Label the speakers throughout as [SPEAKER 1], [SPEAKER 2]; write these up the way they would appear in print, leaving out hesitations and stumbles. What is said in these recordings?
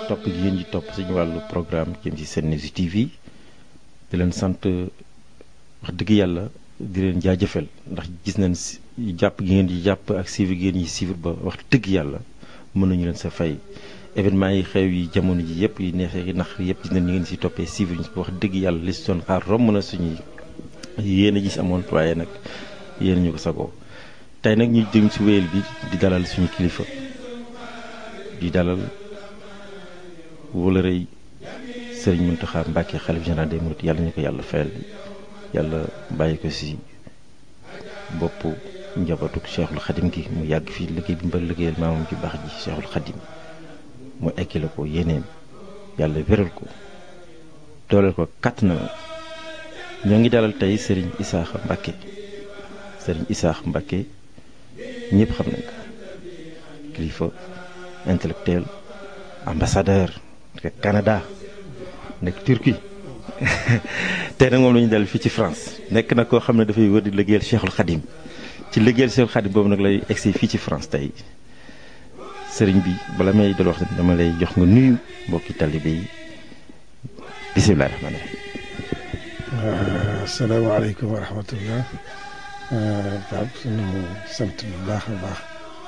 [SPEAKER 1] topp gi ngeen di topp suñu wàllu programme jëm ci SeneNews TV di leen sant wax dëgg yàlla di leen jaajëfal ndax gis nañ jàpp gi ngeen di jàpp ak suivre gi ngeen di suivre ba wax dëgg yàlla mën nañu leen sa fay événement yi xew yi jamono ji yëpp yi neexee nax yëpp gis nañ ni ngeen si toppee suivre ñu wax dëgg yàlla li si doon xaar romb na suñuy yéen a gis amoon waaye nag yéen ñu ko sagoo tey nag ñu jëm si wéyal bi di dalal suñu kilifa di dalal wala rëy Serigne Mountakha Mbacké xalif général des mourides yàlla ñu ko yàlla fayal yàlla bàyyi ko si boppu njabootuk Cheikhul Khadim gi mu yàgg fii liggéey bi mbal liggéeyal maamam ci baax ji Cheikhul Khadim mu ekki la ko yéeneem yàlla wéral ko dooleel ko kàtt na ñoo ngi dalal tey Serigne Issakha Mbacké Serigne Issakha Mbacké ñëpp xam nañ ko kilifa intellectuel ambassadeur nekk Canada nekk Turquie tey nag moom la ñu dal fii ci France nekk na koo xam ne dafay wër di liggéeyal Cheikhul Khadim ci liggéeyal Cheikhul Khadim boobu nag lay egsi fii ci France tey sëriñ bi bala may dal wax dama lay jox nga nuyu mbokki talibé yi bisimilah rahmaani
[SPEAKER 2] rahiim. asalaamaaleykum wa rahmatullah. Pape suñu sant bu baax a baax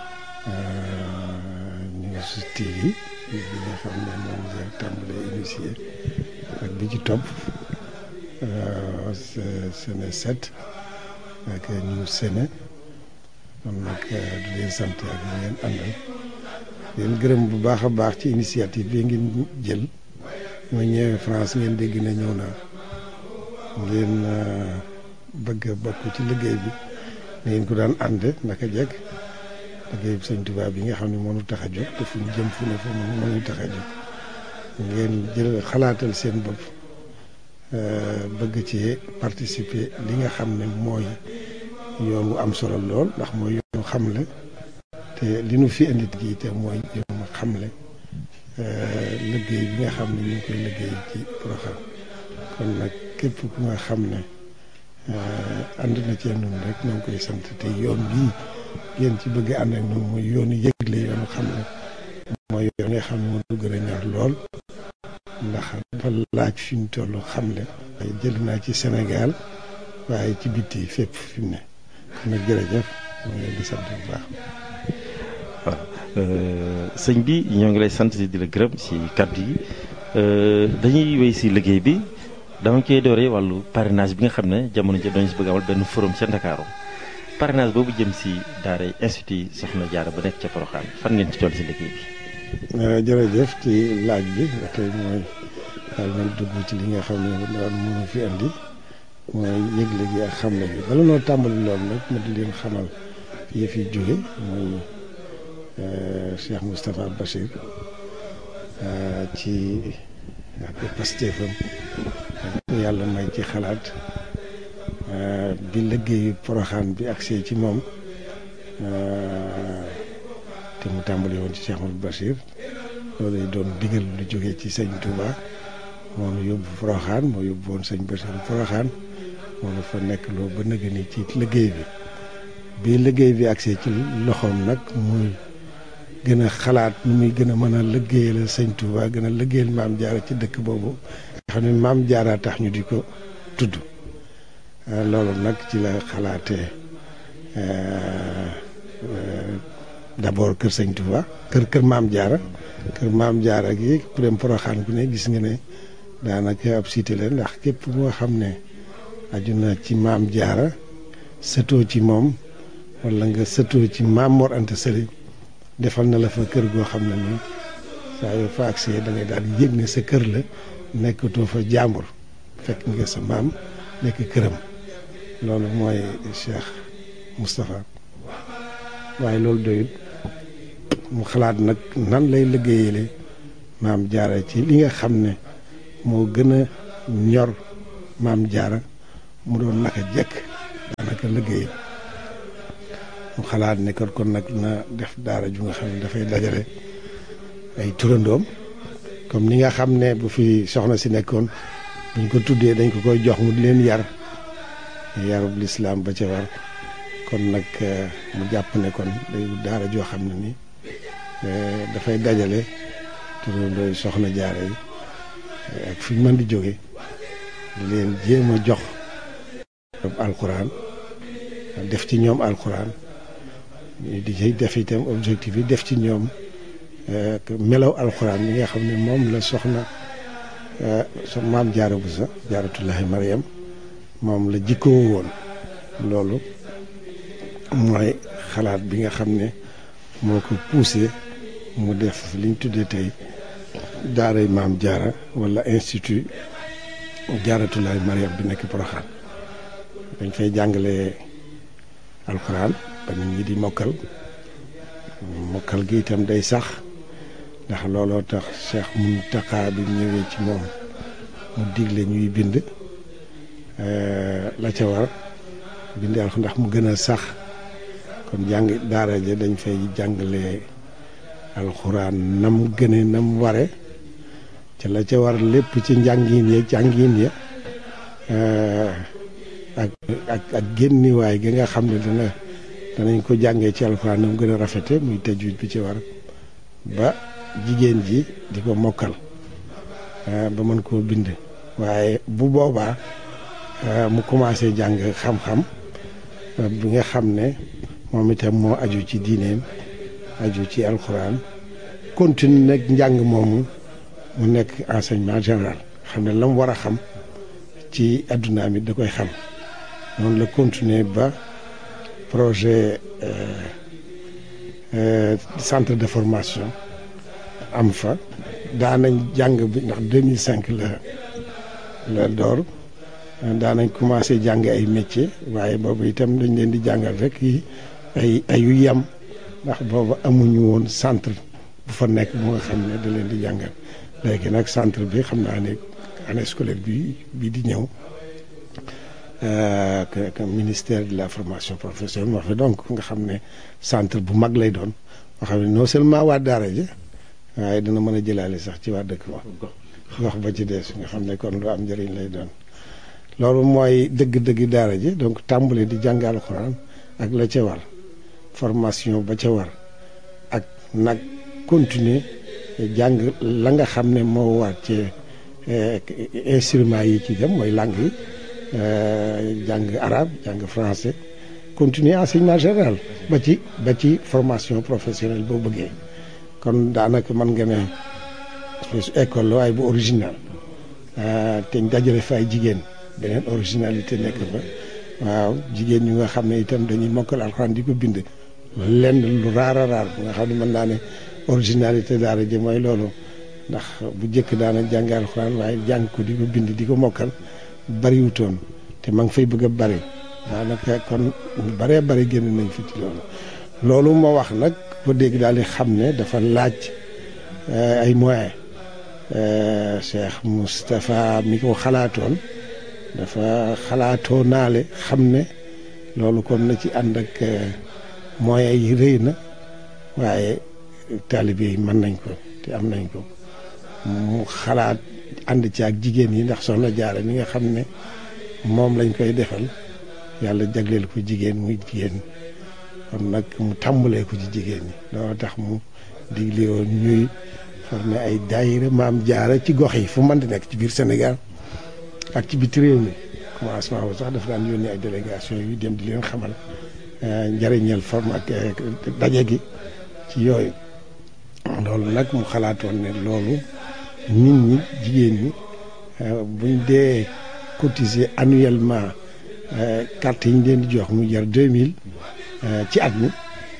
[SPEAKER 2] News TV bi nga xam ne moom la tàmbalee initié ak bi ci topp Sene 7 ak News Sene kon nag di leen sant ak li ngeen àndal leen gërëm bu baax a baax ci initiative bi ngeen jël ma ñëwee France ngeen dégg na ñëw naa ngeen bëgg a bokk ci liggéey bi na ngeen ko daan ànde naka jekk liggéey bi Sëñ Tuubaa bi nga xam ne moo ñu tax a jóg te fu ñu jëm fu ne fa moo ñu tax a jóg ngeen jël xalaatal seen bopp bëgg ci participer li nga xam ne mooy yoon wu am solo lool ndax mooy yoonu xamle te li nu fi indi gi te mooy yoonu xamle liggéey bi nga xam ne ñu ngi koy liggéey ci Porokhane kon nag képp ku nga xam ne ànd na cee noonu rek ñoo ngi koy sant te yoon bii ngeen ci bëgg ànd ak noonu mooy yoonu yëgle yoonu xamle mooy yoon nga xam ne moo du gën a ñor lool ndax dafa laaj fi mu toll xamle waaye jël naa ci Sénégal waaye ci bitti fépp fi mu ne kon nag jërëjëf moo ngi leen di sant bu baax.
[SPEAKER 1] waaw sëñ bi ñoo ngi lay sant di la gërëm si kàddu yi dañuy wéy si liggéey bi dama koy dooree wàllu parrainage bi nga xam ne jamono ji dañu si bëgg amal benn forum ca Ndakaaru parrainage boobu jëm si daara institut Soxna Jaara ba nekk ca Porokhane fan ngeen ci toll si liggéey bi.
[SPEAKER 2] jërëjëf ci laaj bi tey mooy daal man dugg ci li nga xam ne daal mënu fi andi mooy yëgle gi ak xamle bi bala noo tàmbali loolu nag ma di leen xamal yëf yi jóge mooy Cheikh Moustapha Bachir ci ak pastéefam yàlla may ci xalaat bi liggéeyu Porokhane bi agsee ci moom te mu tàmbali woon ci Cheikh Moustapha Bachir loolu lay doon digal lu jógee ci sëñ Touba moo nu yóbbu Porokhane moo yóbbu woon sëñ Bachir Porokhane moo nu fa nekk loo ba nëgë ni ci liggéey bi liggéey bi agsee ci loxoom nag muy gën a xalaat nu muy gën a mën a liggéeyal sëñ Touba gën a liggéeyal maam Jaara ci dëkk boobu nga xam ne maam Jaara tax ñu di ko tudd loolu nag ci la xalaatee d'abord kër sëñ Touba kër maam Jaara gi ku dem Porokhane ku ne gis nga ne daanaka ab cité la ndax képp moo xam ne aju na ci maam Jaara sëtoo ci moom wala nga sëtoo ci maam Mor Anta Sali defal na la fa kër goo xam ne nii saa yoo fa agsee da ngay daal di yëg ne sa kër la nekkatoo fa jàmbur fekk nga sa maam nekk këram loolu mooy Cheikh Moustapha waaye loolu doyut mu xalaat nag nan lay liggéeyale maam Jaara ci li nga xam ne moo gën a ñor maam Jaara mu doon naka jekk daanaka liggéey mu xalaat ne kon nag na def daara ju nga xam ne dafay dajale ay turandoom comme ni nga xam ne bu fi soxna si nekkoon buñ ko tuddee dañ ko koy jox mu di leen yarub lislaam ba ca war kon nag mu jàpp ne kon day daara joo xam ne ni dafay dajale turandoo soxna jaara yi ak fi ñu mën di jóge di leen jéem a jox alxuraan def ci ñoom alxuraan di ci def itam objectif yi def ci ñoom melaw alxuraan yi nga xam ne moom la soxna maam jaara bu sa jaaratullahi Mariam moom la jikkoo woon. loolu mooy xalaat bi nga xam ne moo ko poussé mu def liñ tuddee tey daaray maam jaara wala institut jaaratullahi Mariam bi nekk Porokhane. dañ fay jàngale alxuraan ba nit ñi di mokkal gi itam day sax ndax looloo tax Cheikh Mountakha bi ñëwee ci moom mu digle ñuy bind la ca war bind alxuraan ndax mu gën a sax kon jàng daara ja dañ fay jàngale alxuraan nam gëne nam ware ca la ca war lépp ci njàngin ya ak génniwaay gi nga xam ne danañ ko jàngee ci alxuraan nam gën a rafete muy tajwid bi ci war ba jigéen ji di ko mokkal ba mën koo bind waaye bu boobaa mu commencé jàng xam-xam bi nga xam ne moom itam moo aju ci diineem aju ci alxuraan continue nag njàng moomu mu nekk enseignement général xam ne la mu war a xam ci adduna mi da koy xam noonu la continuer ba projet centre de formation am fa daanañ jàng bi ndax 2005 la door daanañ commencé jàng ay métier waaye boobu itam dañ leen di jàngal rek ay yu yam ndax boobu amuñu woon centre bu fa nekk bu nga xam ne da leen di jàngal léegi nag centre bi xam naa ne année scolaire bi di ñëw que ministère de la formation professionnelle moo fi donc nga xam ne centre bu mag lay doon nga xam ne non seulement waa daara ji waaye dina mën a jëlaale sax ci waa dëkk ba gox ba ci des nga xam ne kon lu am njëriñ lay doon loolu mooy dëgg-dëgg daara ji donc tàmbale di jàng alxuraan ak la ca war formation ba ca war ak nag continuer jàng la nga xam ne moo war ci instruments yi ci dem mooy langue yi jàng arabe jàng français continuer enseignement général ba ci formation professionnelle boo bëggee kon daanaka mën nga ne école la waaye bu original te dajale fa ay jigéen beneen originalité nekk fa waaw jigéen ñi nga xam ne itam dañuy mokkal alxuraan di ko bind lenn lu raar a raar nga xam ne mën naa ne originalité daara ji mooy loolu ndax bu njëkk daana jàng alxuraan waaye jàng ko di ko bind di ko mokkal bariwutoon te ma ngi fay bëgg a bari daanaka kon baree bari génn nañ fi ci loolu moo wax nag ko dégg daal di xam ne dafa laaj ay moyens Cheikh Moustapha mi ko xalaatoon dafa xalaatoo naale xam ne loolu kon na ci ànd ak moyens yi rëy na waaye taalibe yi mën nañ ko te am nañ ko mu xalaat ànd ci ak jigéen yi ndax soxna Jaara mi nga xam ne moom lañ koy defal yàlla jagleel ko jigéen muy jigéen kon nag mu tàmbalee ko ci jigéen ñi loolu tax mu digle woon ñuy former ay daayira maam Jaara ci gox yi fu mën di nekk ci biir Sénégal ak ci biti réew mi commencement bu sax dafa daan yónnee ay délégation yu dem di leen xamal njëriñal forme ak daje gi ci yooyu loolu nag mu xalaatoon ne loolu nit ñi jigéen ñi buñ dee cotiser annuellement carte yi ñu leen di jox mu jar 2000 ci at mi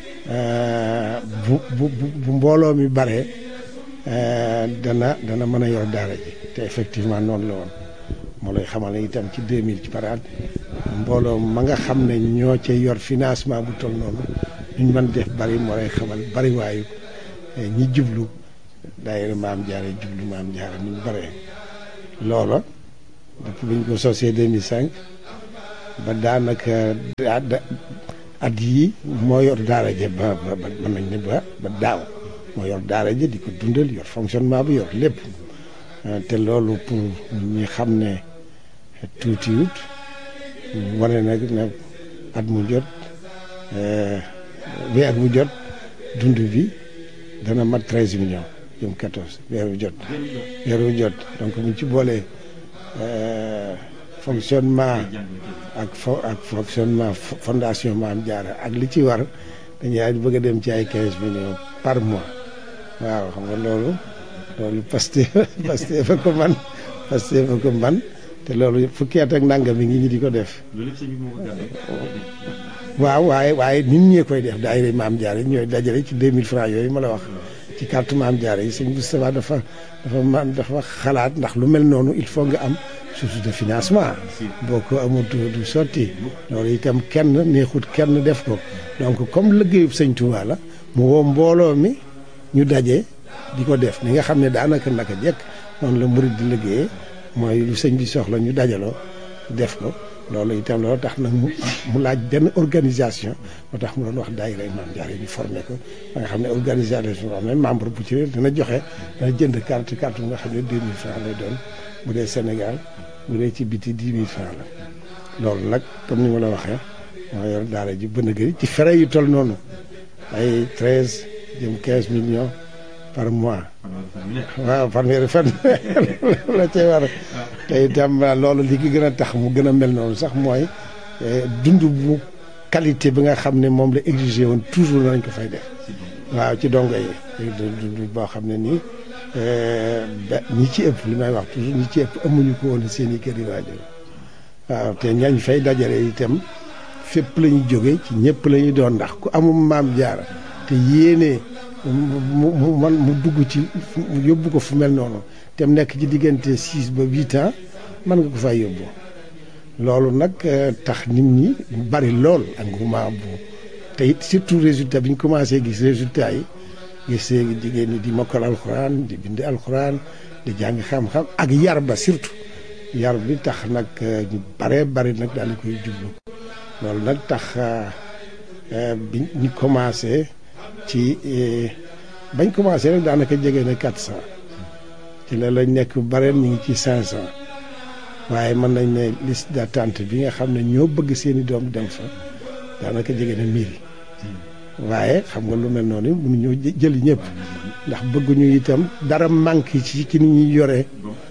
[SPEAKER 2] bu mbooloo mi baree dana mën a yor daara ji te effectivement noonu la woon moo lay xamal ne itam ci 2000 ci par at mbooloo ma nga xam ne ñoo ca yor financement bu toll noonu ñu mën def bari moo lay xamal bari waayu ñi jublu daayira maam Jaara jublu maam Jaara ni mu baree loola depuis bi ñu ko sosee 2005 ba daanaka at yii moo yor daara ja ba mën nañ ne ba daaw moo yor daara ja di ko dundal yor fonctionnement bi yor lépp te loolu pour ñi xam ne tuutiwut wane nag ne at mu jot weer mu jot dund bi dana mat 13 millions jëm 14 weeru jot donc buñ ci boolee fonctionnement ak fonctionnement fondation Maam Jaara ak li ci war dañuy bëgg a dem ci ay 15 millions par mois waaw xam nga loolu Pastef fa ko man te loolu fukki at ak nangam mi ngi ñi di ko def waaw waaye nit ñee koy def daayira Maam Jaara yi ñooy dajale ci 2000 francs yooyu ma la wax ci carte Maam Jaara yi sëñ Moustapha dafa xalaat ndax lu mel noonu il faut nga am source de financement boo ko amul du sotti loolu itam kenn neexut kenn def ko donc comme liggéeyub sëñ Touba la mu woo mbooloo mi ñu daje di ko def ni nga xam ne daanaka naka jekk noonu la murid di liggéeyee mooy lu sëñ bi soxla ñu dajaloo def ko loolu itam loolu tax nag mu laaj benn organisation moo tax mu doon wax daayira Maam Jaara yi ñu formé ko ba nga xam ne organisation boo xam ne membre bu ci ne dina jënd carte bu nga xam ne 2000 francs lay doon bu dee Sénégal bu dee ci biti 10 000 francs la loolu nag comme ni ma la waxee moo yor daara ji bën a gëri ci frais yu toll noonu ay 13 jëm 15 millions par mois waaw fanweeri fan la cay war te itam loolu li ki gën a tax mu gën a mel noonu sax mooy dund bu qualité bi nga xam ne moom la exigé woon toujours nañ ko fay def waaw ci dongo yi dund boo xam ne nii ñi ci ëpp li may wax toujours ñi ci ëpp amuñu ko woon seen i kër yi waajur waaw te ñañ fay dajale itam fépp la ñu jóge ci ñëpp la ñu doon ndax ku amul Maam Jaara te yéene mu dugg ci yóbbu ko fu mel noonu te mu nekk ci diggante 6 ba 8 ans mën nga ko fay yóbbu loolu nag tax nit ñi bari lool engouement bu te it surtout résultat bi ñu commencé gis résultat yi gis jigéen ñi di mokkal alxuraan di bind alxuraan di jàng xam-xam ak yar ba surtout yar bi tax nag ñu bari nag daal di koy jublu loolu nag tax bi ñu commencé ci bañ commencé rek daanaka jege na 400 ci la lañ nekk bareen ñu ngi ci 500 waaye mën nañ ne liste d'attente bi nga xam ne ñoo bëgg seeni doom dem fa daanaka jege na 1000 waaye xam nga lu mel noonu mënuñoo jëli ñëpp ndax bëgguñu itam dara manque ci ni ñuy yoree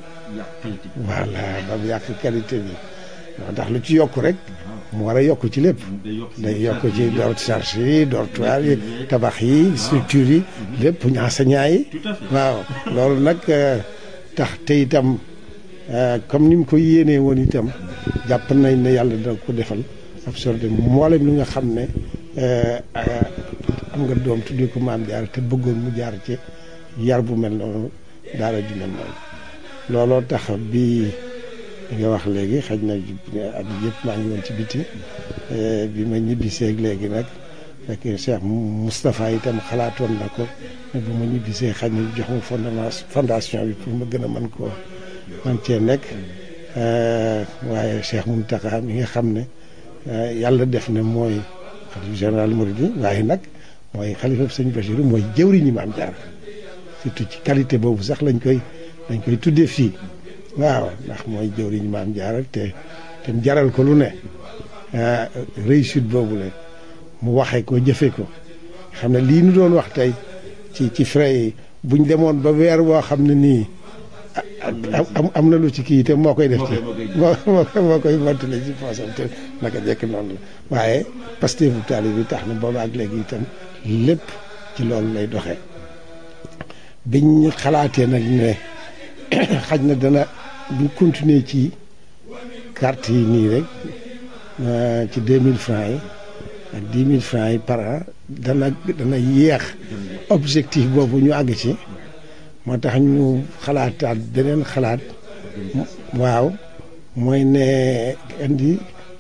[SPEAKER 2] voilà ba mu yàq qualité bi ndax lu ci yokk rek mu war a yokk ci lépp day yokk ci charge yi dortoir yi tabax yi structure yi lépp enseignants yi waaw loolu nag tax te itam comme ni mu ko yéenee woon itam jàpp nañ ne yàlla dina ko defal absorbé mboolem li nga xam ne am nga doom tuddee ko Maam Jaara te bëggoon mu jaar ci yar bu mel noonu daara ju mel noonu looloo tax bi nga wax léegi xaj na at yëpp maa ngi woon ci biti bi ma ñibbisee léegi nag fekk Cheikh Moustapha itam xalaatoon na ko ne bu ma ñibbisee xaj na jox ma fondation bi pour ma gën a mën koo man cee nekk waaye Cheikh Mountakha mi nga xam ne yàlla def ne mooy xalifa général Mouride waaye nag mooy xalifa sëñ Bachir mooy jëwriñu Maam Jaara surtout ci qualité boobu sax dañ koy tuddee fii waaw ndax mooy jëwriñu Maam Jaara te jaral ko lu ne réussite boobu la mu waxee ko jëfee ko xam ne lii nu doon wax tey ci frais yi buñ demoon ba weer woo xam ne nii am na lu ci kii te moo koy def ci moo koy mottale ci poosam te naka jekk noonu la waaye Pastef bu taalibe bi tax na booba ak léegi itam lépp ci loolu lay doxee biñ xalaatee nag ne xaj na dana buñ continuer ci carte yi nii rek ci 2000 francs yi ak 10 000 francs yi par an dana yéex objectif boobu ñu àgg ci moo tax ñu xalaataat beneen xalaat waaw mooy ne indi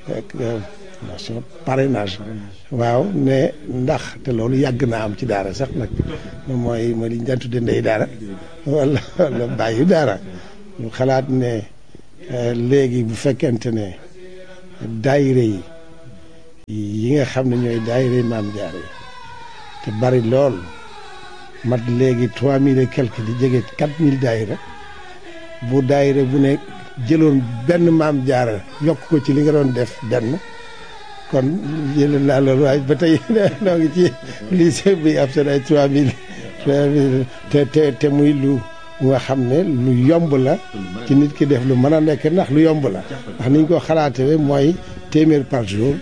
[SPEAKER 2] parrainage waaw ne ndax te loolu yàgg naa am ci daara sax nag mooy li ñu daan tudde ndey daara wala bàyyi daara ñu xalaat ne léegi bu fekkente ne daayira yi nga xam ne ñooy daayira Maam Jaara yi te bari lool mat léegi 3000 et quelque di jege 4000 daayira bu daayira bu ne jëloon benn Maam Jaara yokk ko ci li nga doon def benn kon jëloon naa loolu waaye ba tey noo ngi ci lycée bi ab seen ay 3000 te muy lu nga xam ne lu yomb la ci nit ki def lu mën a nekk ndax lu yomb la ndax niñ ko xalaatee mooy téeméer par jour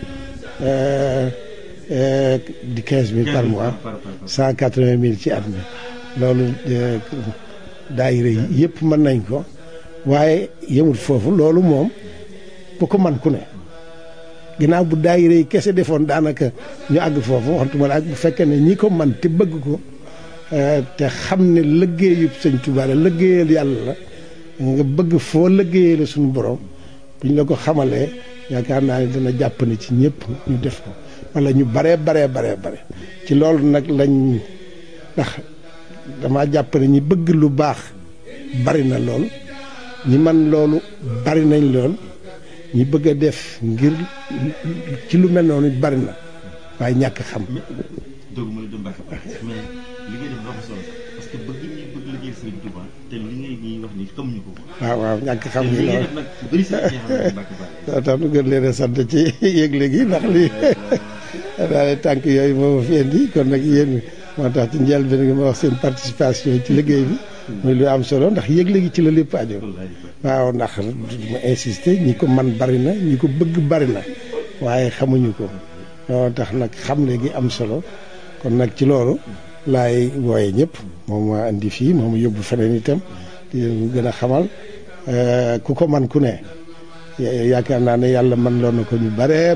[SPEAKER 2] di 15 000 par mois 180 000 ci at mi loolu daayira yi yëpp mën nañ ko waaye yemul foofu loolu moom bu ko man ku ne ginnaaw bu daayira yi kese defoon daanaka ñu àgg foofu waxtuma la ak bu fekkee ne ñi ko man te bëgg ko te xam ne liggéeyu Sëñ Tuubaa la liggéeyal yàlla la nga bëgg foo liggéeyee la suñu borom buñ la ko xamalee yaakaar naa ne dana jàpp ne ci ñëpp ñu def ko wala ñu bare ci loolu nag lañ ndax dama jàpp ne ñi bëgg lu baax bari na lool ñi man loolu bari nañ lool ñi bëgg a def ngir ci lu mel noonu bari na waaye ñàkk xam.
[SPEAKER 1] dëgg mooy du Mbacke mais li ngay def dafa solo parce que bëgg ñi bëgg liggéey Sëriñ Touba te li ngay ñuy wax ni xamuñu ko.
[SPEAKER 2] waaw ñàkk xam gi loolu
[SPEAKER 1] nag bëri sa Mbacke
[SPEAKER 2] Balla. tax nu gën leen a sant ci yëgle gi ndax lii daal tànk yooyu moo fi indi kon nag yéen moo tax ci njëlbéen gi ma wax seen participation ci liggéey bi. muy lu am solo ndax yëgle gi ci la lépp aajo. waaw ndax ma insister ñi ko man bari na ñi ko bëgg bari na waaye xamuñu ko loolu tax nag xamle gi am solo kon nag ci loolu laay wooye ñëpp moom ma indi fii moom yóbbu feneen itam di gën a xamal ku ko man ku ne yaakaar naa ne yàlla man loo na ko ñu bare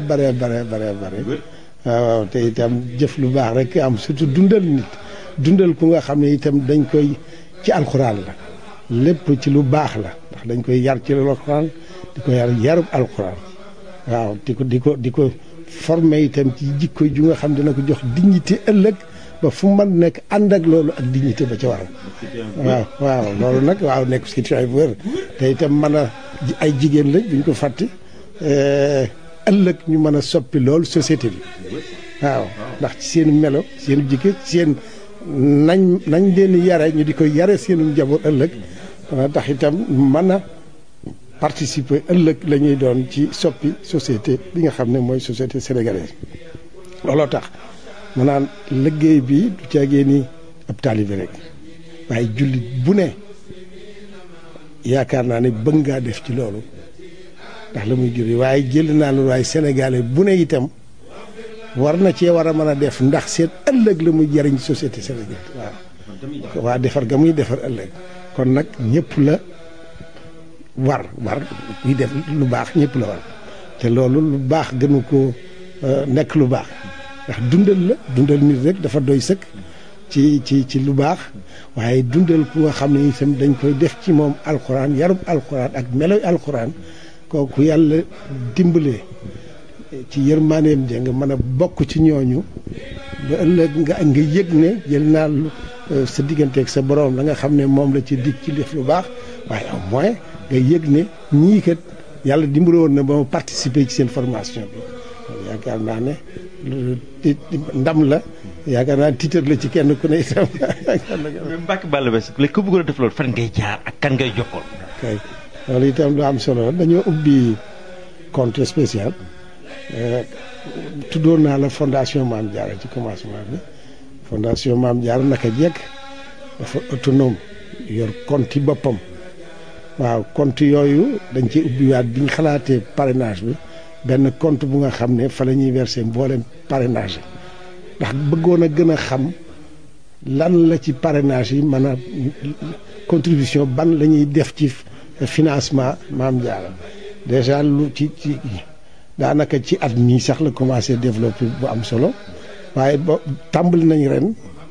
[SPEAKER 2] waaw te itam jëf lu baax rek am surtout dundal nit dundal ku nga xam ne itam dañ koy ci alxuraan la lépp ci lu baax la ndax dañ koy yar ci alxuraan di ko yarub alxuraan waaw di ko formé itam ci jikko ju nga xam dina ko jox dignité ëllëg ba fu man nekk ànd ak loolu ak dignité ba ca waral waaw loolu nag waaw nekk situation bu wér te itam mën a ay jigéen lañ duñ ko fàtte ëllëg ñu mën a soppi loolu société bi waaw ndax ci seen melo seen jikko seen nañ leen yare ñu di ko yare seenu njaboot ëllëg dana tax itam mën a participer ëllëg la ñuy doon ci soppi société bi nga xam ne mooy société sénégalaise looloo tax mu naan liggéey bi du caagee ni ab taalibe rek waaye jullit bu ne yaakaar naa ne bëgg ngaa def ci loolu ndax la muy juri waaye jël naa loolu waaye sénégalais bu ne itam war na cee war a mën a def ndax seen ëllëg la muy jariñ société sénégalaise waaw waa defar ga muy defar ëllëg kon nag ñëpp la war kuy def lu baax ñëpp la war te loolu lu baax gënu ko nekk lu baax ndax dundal nit rek dafa doy sëkk ci lu baax waaye dundal ku nga xam ne itam dañ koy def ci moom alxuraan yarub alxuraan ak meloy alxuraan kooku yàlla dimbalee ci yërmaaneem ja nga mën a bokk ci ñooñu ba ëllëg nga yëg ne jël naa sa digganteeg sa borom la nga xam ne moom la ci dig ci def lu baax waaye au moins nga yëg ne ñii kat yàlla dimbale woon na ba ma participer ci seen formation bi yaakaar naa ne ndam la yaakaar naa titre la ci kenn ku ne itam.
[SPEAKER 1] mais Mbacke Balla Basse léegi ku bëggoon a def loolu fan ngay jaar ak kan ngay jokkoon.
[SPEAKER 2] kay loolu itam lu am solo dañoo ubbi compte spécial tuddoon naa la fondation Maam Diarra ci commencement bi fondation Maam Diarra naka jekk dafa autonome yor compte yi boppam waaw compte yooyu dañ ci ubbiwaat bi ñu xalaatee parrainage bi benn compte bu nga xam ne fa la ñuy verser mboolem parrainage yi ndax bëggoon a gën a xam lan la ci parrainage yi mën a contribution ban la ñuy def ci financement Maam Diarra déjà lu ci daanaka ci at mii sax la commencé développé bu am solo waaye ba tàmbali nañ ren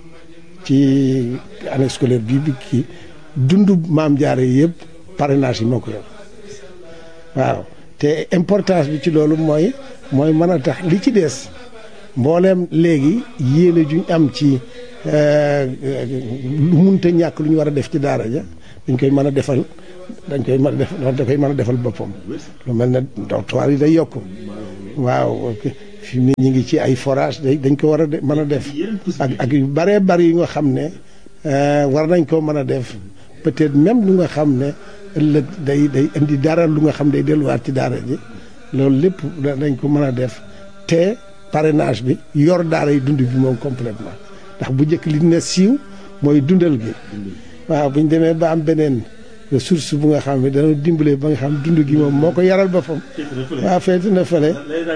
[SPEAKER 2] ci année scolaire bi kii dundu Maam Diarra yëpp parrainage yi moo ko yor waaw te importance bi ci loolu mooy mën a tax li ci des mbooleem léegi yéene juñ am ci lu munta ñàkk lu ñu war a def ci daara ja dañ koy mën a defal da koy mën a defal boppam lu mel ne dortoir yi day yokk waaw fi mu ne ñu ngi ci ay forage dañ ko war a mën a def ak yu baree bari yi nga xam ne war nañ koo mën a def peut-être même lu nga xam ne ëllëg day indi dara lu nga xam day delluwaat ci daara ji loolu lépp dañ ko mën a def te parrainage bi yor daara yi dund bi moom complètement ndax bu njëkk li ne siiw mooy dundal gi waaw bu ñu demee ba am beneen ressource bu nga xam ne dana dimbale ba nga xam dund gi moom moo ko yaral boppam waaw feeti na fële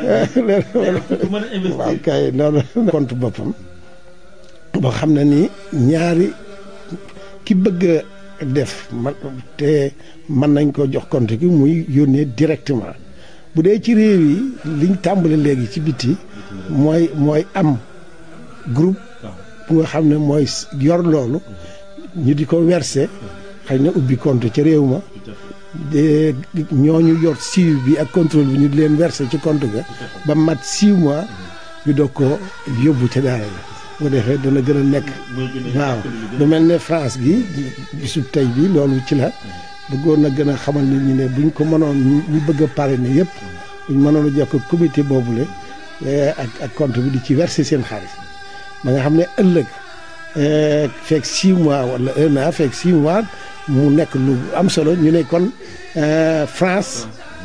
[SPEAKER 2] waaw kay noonu compte boppam boo xam ne ni ñaari ki bëgg a def te mën nañ ko jox compte gi muy yónnee directement bu dee ci réew yi liñ tàmbale léegi ci biti mooy am groupe bu nga xam ne mooy yor loolu ñu di ko verser xëy na ubbi compte ca réew ma de ñooñu yor suivi bi ak contrôle bi ñu di leen verser ci compte ga ba mat 6 mois ñu doog ko yóbbu ca daara la bu defee dana gën a nekk waaw lu mel ne France gi bisu tey bi loolu ci la bëggoon na gën a xamal nit ñi ne buñ ko mënoon ñu bëgg a parrainer yëpp buñ mënoon a jokk comité boobule ak compte bi di ci verser seen xaalis ba nga xam ne ëllëg fekk 6 mois wala 1 an fekk 6 mois mu nekk lu am solo ñu ne kon France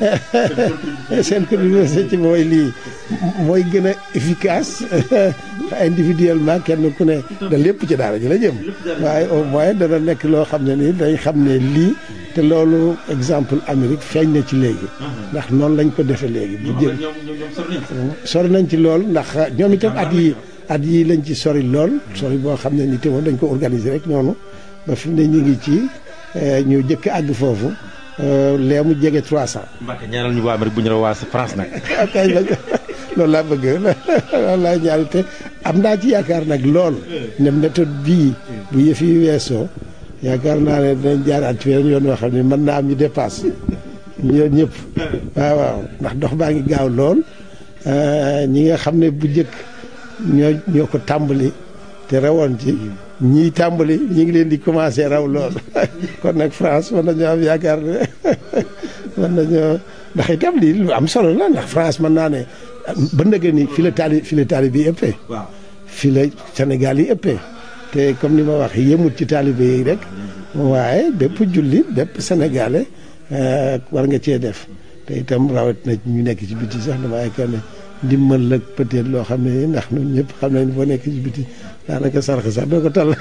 [SPEAKER 2] seen contribution ci mooy lii mooy gën a efficace individuellement kenn ku ne da lépp ci daara ji la jëm waaye au moins dana nekk loo xam ne ni dañ xam ne lii te loolu exemple Amérique feeñ na ci léegi ndax noonu lañ ko defee léegi bu jël sori nañ ci lool ndax ñoom itam at yi lañ ci sori lool sori boo xam ne ni te moom dañ ko organiser rek noonu ba fi mu ne ñu ngi ci ñu jëkk àgg foofu lee mu jege 300.
[SPEAKER 1] Mbacke ñaanal ñu waa Amérique bu ñu waa France nag.
[SPEAKER 2] kay loolu laa bëgg loolu laa ñaari te am naa ci yaakaar nag lool ne méthode bii bu yëf yi weesoo yaakaar naa ne dinañ jaaraat ci yoon yoo xam ne mën naa am ñu dépasse ñoom ñëpp waaw ndax dox baa ngi gaaw lool ñi nga xam ne bu njëkk ñoo ko tàmbali te rawoon ci ñii tàmbali ñu ngi leen di commencé raw lool kon nag France mën nañoo am yaakaar ne mën nañoo ndax itam lii lu am solo la ndax France mën naa ne ba ndëgë ni fi la taali bi ëppee fi la Sénégal yi ëppee te comme ni ma wax yëmut ci taalibe yi rek waaye bépp jullit bépp sénégalais war nga cee def te itam rawat na ñu nekk ci biti sax dama yaakaar ne ndimbal la peut-être loo xam ne ndax ñun ñëpp xam nañ boo nekk ci biti daanaka sarx sax doo ko tal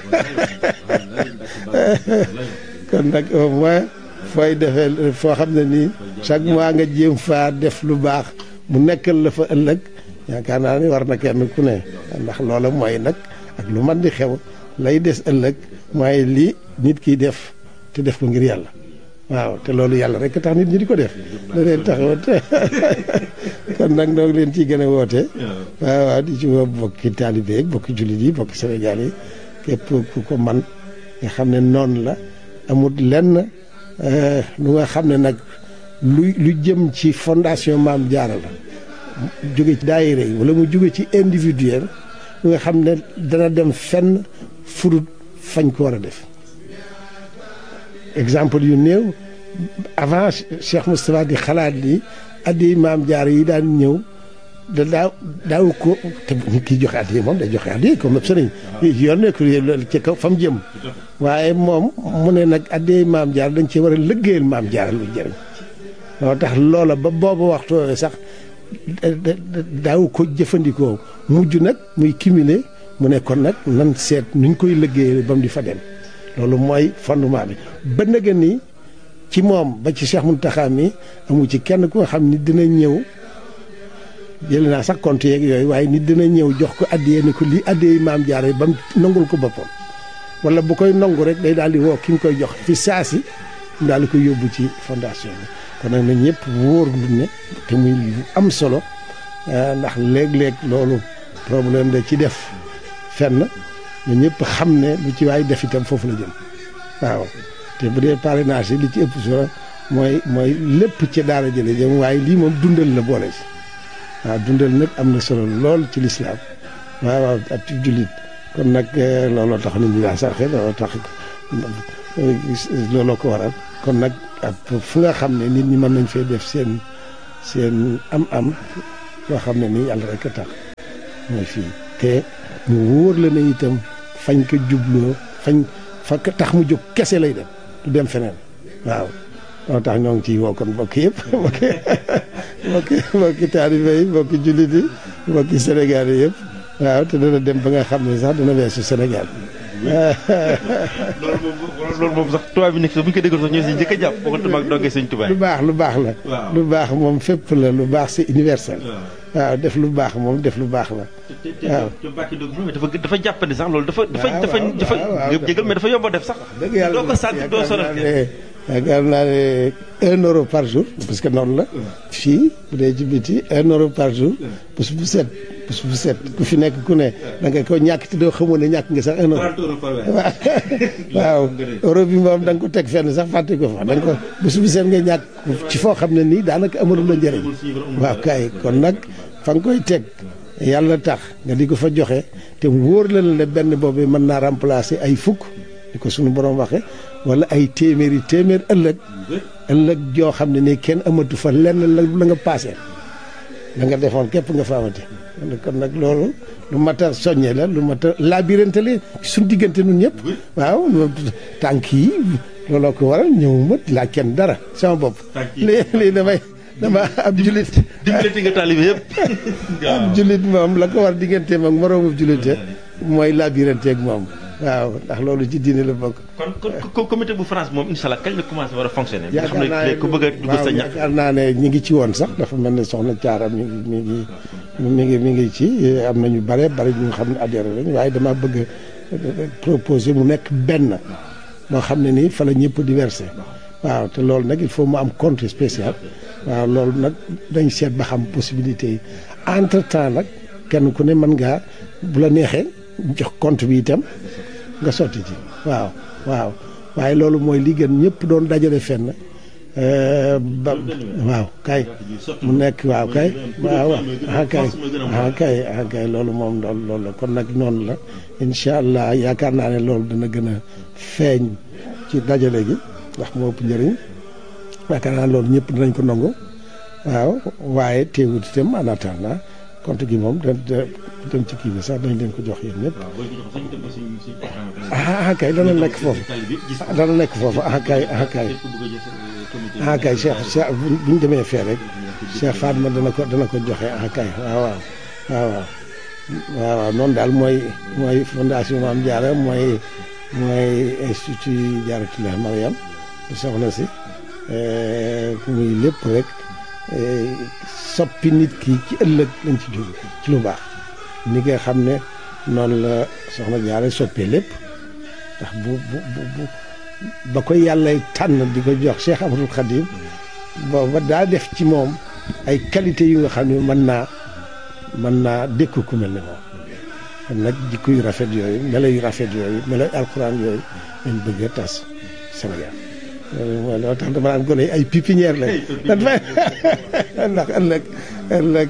[SPEAKER 2] kon nag au moins fooy defee foo xam ne nii chaque mois nga jéem faa def lu baax mu nekkal la fa ëllëg yaakaar naa ni war na kenn ku ne ndax loola mooy nag ak lu man di xew lay des ëllëg mooy lii nit kiy def te def ko ngir yàlla waaw te loolu yàlla rek tax nit ñi di ko def la leen taxawat kon nag noo ngi leen ciy gën a woote waaw di ci woo bokki taalibe yi bokki jullit yi bokki Sénégal yi képp ku ko man nga xam ne noonu la amul lenn lu nga xam ne nag lu jëm ci fondation Maam Jaara la jóge ci daayira yi wala mu jóge ci individuel lu nga xam ne dana dem fenn furut fañ ko war a def exemple yu néew avant Cheikh Moustapha di xalaat li addi Maam Jaara yi daan ñëw daaw ko te nit ki joxe addi moom day joxe addi comme sëriñ yoon nekk ci kaw fa mu jëm waaye moom mu ne nag addi Maam Jaara dañ ci war a liggéeyal Maam Jaara lu jëriñ loo tax loola ba boobu waxtu sax daaw ko jëfandikoo mujj nag muy cumuler mu ne kon nag nan seet nuñ koy liggéeyal ba mu di fa dem loolu mooy fondement bi ba nga ni ci moom ba ci Cheikh Mountakha mi amu ci kenn ku nga xam ni dina ñëw jël naa sax compte yeeg yooyu waaye nit dina ñëw jox ko addiyee ne ko lii addiyee Maam Jaara ba mu nangul ko boppam wala bu koy nangu rek day daal di woo ki mu koy jox fi saasi mu daal di koy yóbbu ci fondation bi kon nag na ñëpp wóor lu ne te muy lu am solo ndax léeg-léeg loolu problème da ci def fenn ñu ñëpp xam ne lu ci waay def itam foofu la jëm waaw te bu dee parrainage yi li ci ëpp solo mooy lépp ci daara jële jëm waaye lii moom dundal la boole ci waaw dundal nag am na solo lool ci lislaam waaw ak ci jullit kon nag looloo tax nit ñi daa sarxe looloo tax looloo ko waral kon nag fu nga xam ne nit ñi mën nañ fee def seen am-am yoo xam ne nii yàlla rek a tax mooy fii te mu wóor la ne itam fañ ko jubloo fa tax mu jóg kese lay dem du dem feneen waaw moo tax ñoo ngi ciy woo kon mbokk yëpp mbokki taalibe yi mbokki jullit yi mbokki Sénégal yi yëpp waaw te dana dem ba nga xam ne sax dana weesu Sénégal
[SPEAKER 1] loolu moom sax tubaab bi nekk bu ñu ko déggoon sax ñoo si njëkk a jàpp bokkatuma ak dongee sëñ Tuubaa.
[SPEAKER 2] lu baax la. lu baax moom fépp la lu baax c'est universel. waaw def lu baax moom def lu baax la. waaw
[SPEAKER 1] te Mbacke Ndiob dafa jàppandi sax loolu dafa jégal mais dafa yomb a def sax.
[SPEAKER 2] dëgg yàlla
[SPEAKER 1] doo ko sant doo sonal
[SPEAKER 2] yaakaar naa ne 1 euro par jour parce que noonu la. fii bu dee ci biti 1 euro par jour. bés bu set ku fi nekk ku ne da nga ko ñàkk te doo xamoon ne ñàkk nga sax 1 euro. waaw euro bi moom da nga ko teg fenn sax fàtte ko fa da nga ko bés bu set nga ñàkk ci foo xam ne nii daanaka amalu la njëriñ. waaw kay kon nag fa nga koy teg yàlla tax nga di ko fa joxe te wóor la ne benn boobu mën naa remplacer ay fukk di ko suñu borom waxe wala ay téeméer ëllëg joo xam ne nii kenn amatu fa lenn la nga paase la nga defoon képp nga fa amati kon nag loolu lu mat a soññe la lu mat a labirante la suñu diggante nun ñëpp waaw tànk yi looloo ko waral ñëwuma laa kenn dara sama bopp lii dama ab julit
[SPEAKER 1] dimbalati nga taalibe yëpp
[SPEAKER 2] ab julit moom la ko war digganteem ak moroomu julite mooy labirante ak moom waaw ndax loolu ci diine la bokk.
[SPEAKER 1] kon comité bu France moom incha allah kañ la commencé war a fonctionner. nga xam ne ku bëgg a dugg sa ñax.
[SPEAKER 2] yaakaar naa ne ñi ngi ci woon sax dafa mel ne soxna Thiara mi ngi ci am na ñu bari ñu xam ne adhéré lañ waaye dama bëgg a proposer mu nekk benn moo xam ne nii fa la ñëpp di versé waaw te loolu nag il faut mu am compte spécial waaw loolu nag dañ seet ba xam possibilité yi entre temps nag kenn ku ne mën ngaa bu la neexee jox compte bi itam. nga sotti ci waaw waaye loolu mooy li gën ñëpp doon dajale fenn waaw kay mu nekk waaw kay kay loolu moom loolu la kon nag noonu la incha allah yaakaar naa ne loolu dana gën a feeñ ci dajale gi ndax moo ëpp njëriñ yaakaar naa loolu ñëpp dinañ ko nangu waaw waaye teewut itam en attendant compte gi moom dem ci kii bi sax dañ leen ko jox yéen ñëpp. kay dana nekk foofu kay Cheikh bu ñu demee fee rek Cheikh Fatma dana ko joxe kay waaw noonu daal mooy fondation Mame Diarra mooy institut Diarratoulah Mariam soxna si muy lépp rek soppi nit ki ci ëllëg lañ ci jóge ci lu baax ni nga xam ne noonu la soxna Diarra soppee lépp ndax bu ba ko yàlla tànn di ko jox Cheikh Ahmadul Khadim booba daa def ci moom ay qualité yu nga xam ne mën naa dékku ku mel ne moom kon nag jikko yu rafet yooyu melo yu rafet yooyu melo alxuraan yooyu lañ bëgg a tas Sénégal mooy loo tax dama naan gone ay pépinière lañ ndax ëllëg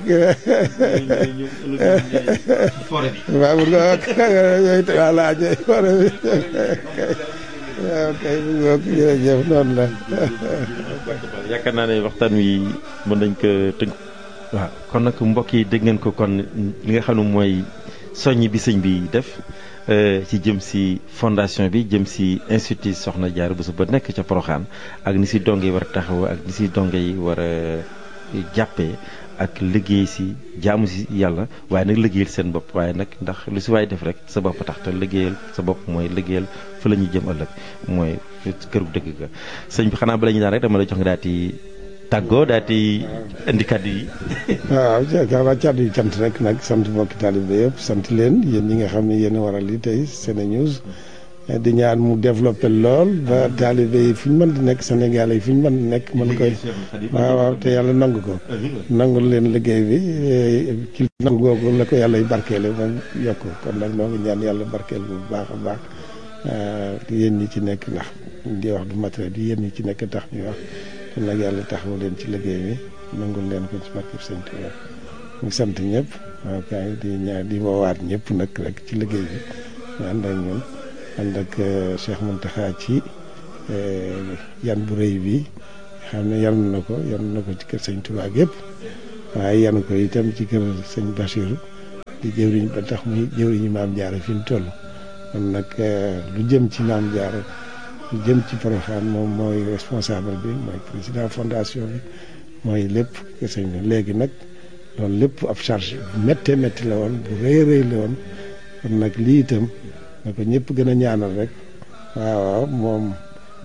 [SPEAKER 2] waaw bu nga yooyu laaj forêt bi waaw kay bu nga jërëjëf noonu la
[SPEAKER 1] yaakaar naa ne waxtaan wi mën nañ ko tënk waaw kon nag mbokk yi dégg ngeen ko kon li nga xam ne mooy soññ bi sëñ bi def ci jëm si fondation bi jëm si institut Soxna Diarra Bousso ba nekk ca Porokhane ak ni si donge yi war a taxaw ak ni si donge yi war a jàppee ak liggéey si jaamu si yàlla waaye nag liggéeyal seen bopp waaye nag ndax lu si waay def rek sa bopp tax te liggéeyal sa bopp mooy liggéeyal fa la ñuy jëm ëllëg mooy këru dëgg ga sëñ bi xanaa bala ñu daan rek dama la jox nga daal di tàggoo daal di indi kàddu yi.
[SPEAKER 2] waaw jaakaar kàddu yi cant rek nag sant mbokki taalibe yëpp sant leen yéen ñi nga xam ne yéen a waral li tey SeneNews di ñaan mu développé lool ba taalibe yi fu ñu mën di nekk Sénégal yi fu ñu mën di nekk mën koy waaw te yàlla nangu ko nangul leen liggéey bi ci nangu googu la ko yàlla barkeele ba yokk kon nag noo ngi ñaan yàlla barkeel bu baax a baax yéen ñi ci nekk ndax di wax du matériel di yéen ñi ci nekk tax ñuy wax kon nag yàlla taxawu leen ci liggéey bi nangul leen ko ci barkeb Sëñ Tuubaa ñu sant ñëpp waaw kay di ñaan di woowaat ñëpp nag rek ci liggéey bi ñu ànd ak ñun ànd ak Cheikh Mountakha ci yan bu rëy bi xam ne yan na ko ci kër Sëñ Tuubaa yëpp waaye yan ko itam ci kër Sëñ Bassirou di jëwriñ ba tax muy jëwriñu Maam Diarra fi mu toll kon nag lu jëm ci Maam Diarra lu jëm ci Porokhane moom mooy responsable bi mooy président fondation bi mooy lépp kër sëñ bi léegi nag loolu lépp ab charge bu méttee métti la woon bu rëy la woon kon nag lii itam na ko ñëpp gën a ñaanal rek waaw moom